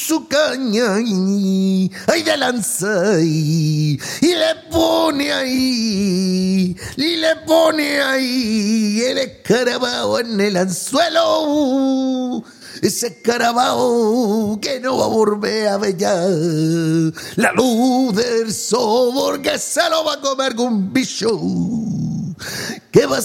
su caña ahí de lanza y le pone ahí el escarabajo en el anzuelo. Ese escarabajo que no va a volver a ver ya la luz del sol, porque se lo va a comer un bicho. ¿Qué va a